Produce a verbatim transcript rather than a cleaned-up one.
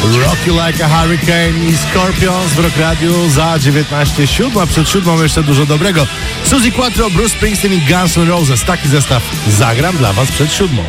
Rock You Like a Hurricane i Scorpions w Rock Radiu za dziewiętnaście siódma. Przed siódmą jeszcze dużo dobrego. Suzy Quattro, Bruce Springsteen i Guns N' Roses. Taki zestaw zagram dla Was przed siódmą.